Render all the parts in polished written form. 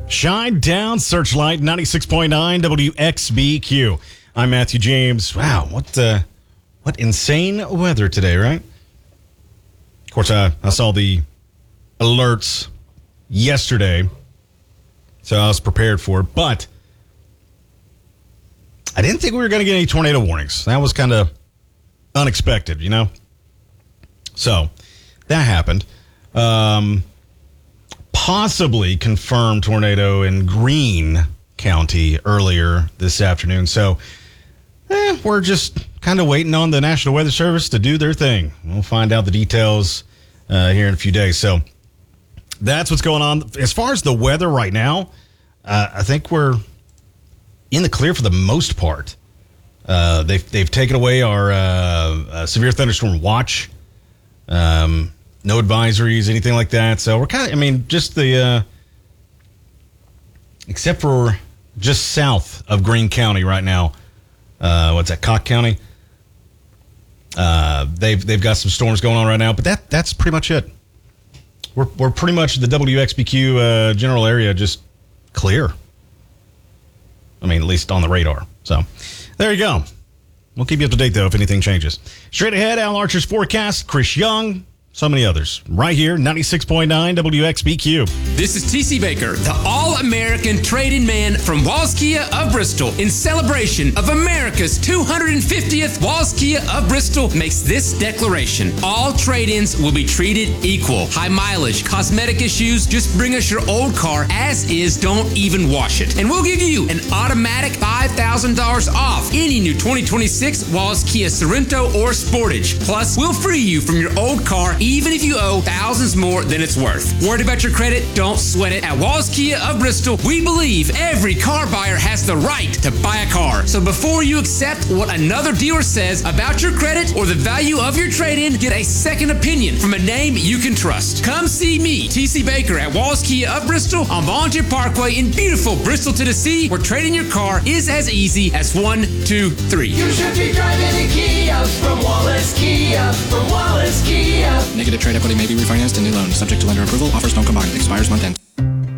Shine Down Searchlight 96.9 WXBQ. I'm Matthew James. Wow, what insane weather today, right? Of course, I saw the alerts yesterday, so I was prepared for it, but I didn't think we were going to get any tornado warnings. That was kind of unexpected, you know? So, that happened. Possibly confirmed tornado in Greene County earlier this afternoon. So, we're just kind of waiting on the National Weather Service to do their thing. We'll find out the details here in a few days. So, that's what's going on. As far as the weather right now, I think we're in the clear for the most part. They've taken away our severe thunderstorm watch. No advisories, anything like that. So we're kind of, just the, except for just south of Greene County right now. What's that, Cocke County? They've got some storms going on right now, but that's pretty much it. We're pretty much the WXBQ general area just clear. At least on the radar. So there you go. We'll keep you up to date, though, if anything changes. Straight ahead, Al Archer's forecast, Chris Young, so many others. Right here, 96.9 WXBQ. This is TC Baker, the All-American Trade-In Man from Walls Kia of Bristol. In celebration of America's 250th, Walls Kia of Bristol makes this declaration. All trade-ins will be treated equal. High mileage, cosmetic issues, just bring us your old car as is, don't even wash it. And we'll give you an automatic $5,000 off any new 2026 Walls Kia Sorento or Sportage. Plus, we'll free you from your old car even if you owe thousands more than it's worth. Worried about your credit? Don't sweat it. At Walls Kia of Bristol, we believe every car buyer has the right to buy a car. So before you accept what another dealer says about your credit or the value of your trade-in, get a second opinion from a name you can trust. Come see me, TC Baker, at Walls Kia of Bristol on Volunteer Parkway in beautiful Bristol, Tennessee, where trading your car is as easy as 1, 2, 3. You should be driving a Kia from Wallace Kia, from Wallace Kia. Negative trade equity may be refinanced in new loan. Subject to lender approval. Offers don't combine. Expires month end.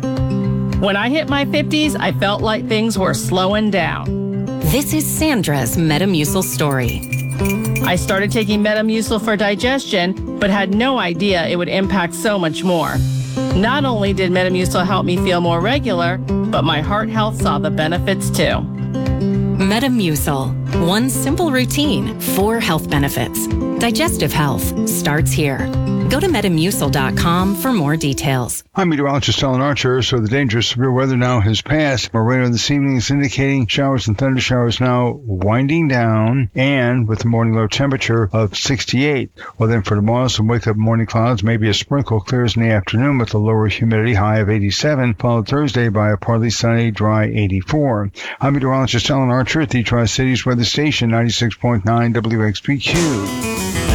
When I hit my 50s, I felt like things were slowing down. This is Sandra's Metamucil story. I started taking Metamucil for digestion, but had no idea it would impact so much more. Not only did Metamucil help me feel more regular, but my heart health saw the benefits too. Metamucil. One simple routine, 4 health benefits. Digestive health starts here. Go to Metamucil.com for more details. I'm meteorologist Alan Archer. So the dangerous severe weather now has passed. More rain this evening is indicating showers and thunder showers now winding down, and with a morning low temperature of 68. Well, then for tomorrow, some wake-up morning clouds, maybe a sprinkle, clears in the afternoon with a lower humidity high of 87, followed Thursday by a partly sunny, dry 84. I'm meteorologist Alan Archer at the Tri-Cities Weather Station, 96.9 WXBQ.